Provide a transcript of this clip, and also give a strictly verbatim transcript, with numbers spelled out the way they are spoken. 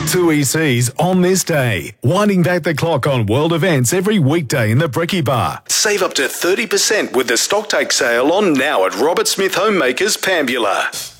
two E Cs on this day. Winding back the clock on world events every weekday in the Bricky Bar. Save up to thirty percent with the stocktake sale on now at Robert Smith Homemakers, Pambula.